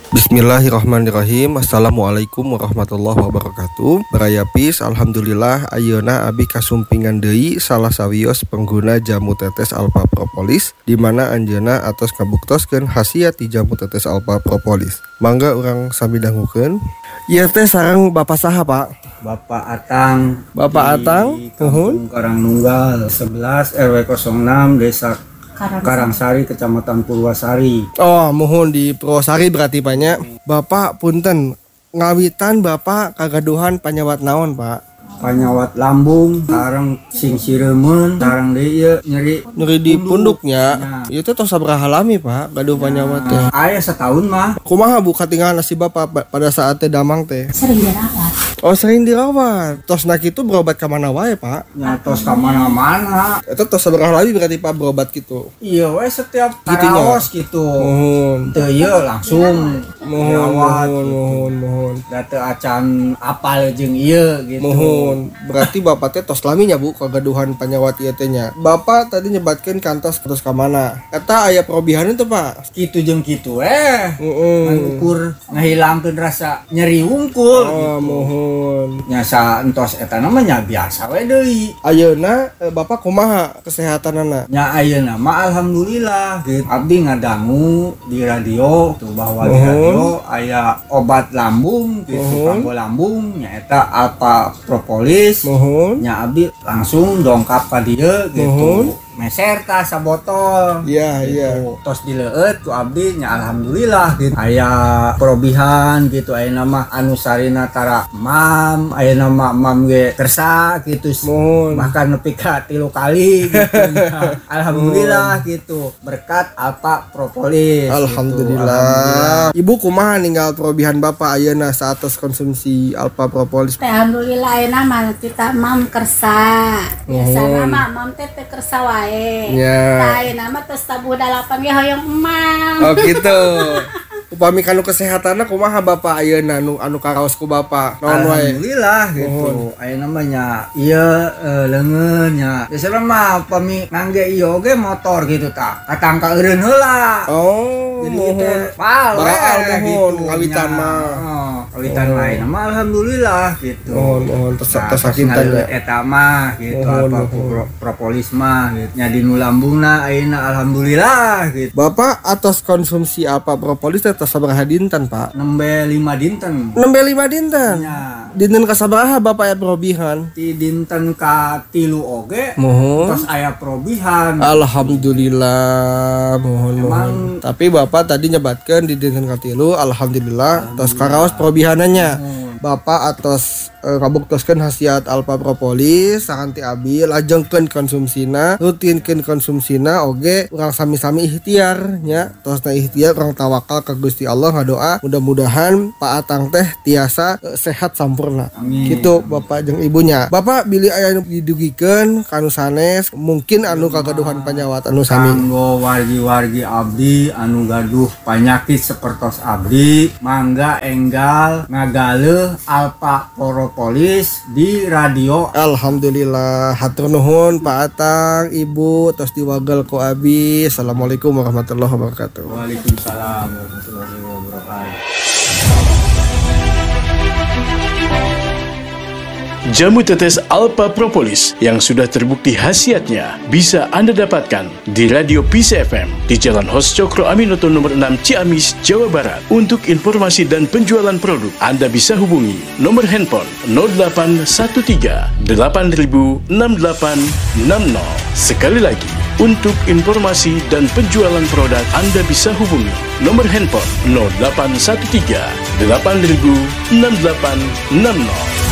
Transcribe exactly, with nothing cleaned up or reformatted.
Bismillahirrahmanirrahim. Assalamualaikum warahmatullahi wabarakatuh. Barayapis, alhamdulillah ayeuna abi kasumpingan deui salah sawios pengguna jamu tetes alpha propolis, di mana anjeunna atos kabuktoskeun khasiat ti jamu tetes alpha propolis. Mangga urang sami dangukeun. Ieu teh sareng Bapak saha, Pak? Bapak Atang. Bapak Atang, Kampung Karangnunggal sebelas R W nol enam Desa Karangsari, Kecamatan Purwasari. Oh, mohon di Purwasari berarti banyak. Bapak punten, ngawitan Bapak kagaduhan panyawat naon, Pak? Panyawat lambung, sareng sing siremen, sareng deui ieu nyeri Nyeri di punduknya. Ieu teh tos sabaraha lami, Pak, gaduh panyawat teh? Aya setahun mah. Kumaha Bu katingal nasi Bapak pada saat teh damang teh? Sering dirawat. Oh, sering dirawat. Tos nak itu berobat ke mana wae, Pak? Nya tos ka mana-mana. Eta tos sabaraha lami berarti Pak berobat gitu? Iya we setiap Gitunya? karaos gitu. Mohon. Teu ieu langsung Mohon, dirawat mohon, gitu. mohon, mohon. Da teu acan apal jeung ieu gitu. Mohon. Berarti Bapak teh tos laminya Bu kagaduhan panyawat ieu teh nya. Bapak tadi nyebatkeun kantos kantos ka mana? Eta aya perobihan itu, Pak? Kitu jeung kitu eh. Heeh. Ngukur ngahilangkeun rasa nyeri wungkul Oh, gitu. mohon. Nyasa entos eta namanya biasa we deui. Ayeuna eh, Bapak kumaha kesehatanana? Nya ayeuna mah alhamdulillah gitu. Abdi ngadangu di radio tuh bahwa di Uhum. radio aya obat lambung gitu, Uhum. kanggo lambung nya eta alpha propolis. Mohon. Nya abdi langsung dongkap ka dieu gitu. Uhum. Meser tah sabotol. Iya, iya. Gitu. Tos dileueut ku abdi nya alhamdulillah gitu. Aya perobihan gitu, aya nama anu sarina tara mam, aya nama mam ge kersa gitu. Mohon. Bahkan nepi ka tilu kali gitu. Ya. Alhamdulillah gitu. Berkat alpha propolis. Gitu. Alhamdulillah. Ibu kumaha ninggal perobihan Bapak ayeuna saatos konsumsi alpha propolis? Teh alhamdulillah ayeuna mah kita mam kersa. Biasana mah mam teh teh kersa wae. Ya. Tah ayeuna mah tos tabuh dalapan ge hoyong emam. Oh gitu. Upami kanu kesehatanna kumaha Bapak ayeuna anu anu karaos ku Bapak? Naon wae? Alhamdulillah gitu. Aya namanya ieu e, leungeun nya. Biasana mah upami ngangge ieu ge motor gitu tah. Katangka eureun heula. Oh, Jadi mohon. teh pal we Baraal mohon gitu, ngawitan nya. mah. Oh, ngawitan lain mah alhamdulillah gitu. Mohon, mohon tos Nah, tos terus sakintan ngaleueut ya. eta mah gitu Mohon, apa mohon. pro- propolis mah gitu. Nya di nu lambungna ayeuna alhamdulillah gitu. Bapak atas konsumsi apa propolis teh tos sabaraha dinten, Pak? Nembe lima dinten. Nembe lima dinten. Nya Dinten ka sabaraha Bapak ya perobihan? ti dinten ka tilu oge Mohon. terus aya perobihan. Alhamdulillah, mohon mohon. Tapi Bapak tadi nyebatkan di dinten katilu, alhamdulillah, tos karaos perobihananya. Bapak atas e, kabuktoskeun khasiat alpha propolis sakanti abi lajengkeun konsumsina, rutinkeun konsumsina oge urang sami-sami ikhtiar nya. Tosna ikhtiar urang tawakal ka Gusti Allah ngadoa mudah-mudahan Pak Atang teh tiasa e, sehat sampurna. Amin. Gitu Bapak jeung ibunya. Bapak bilih aya anu didugikeun kanu sanes mungkin anu kagaduhan panyawat anu sami. Kanggo wargi-wargi abdi anu gaduh panyakit sapertos abdi mangga enggal ngagaleuh alpha propolis di radio. Alhamdulillah, hatur nuhun Pak Atang, Ibu, tos diwagel ku abi. Assalamualaikum warahmatullahi wabarakatuh. Waalaikumsalam warahmatullahi wabarakatuh. Jamu tetes alpha propolis yang sudah terbukti khasiatnya bisa Anda dapatkan di Radio Peace F M di Jalan Hos Cokro Aminoto nomor enam Ciamis, Jawa Barat. Untuk informasi dan penjualan produk, Anda bisa hubungi nomor handphone nol delapan satu tiga delapan nol enam delapan enam nol. Sekali lagi, untuk informasi dan penjualan produk, Anda bisa hubungi nomor handphone nol delapan satu tiga delapan nol enam delapan enam nol.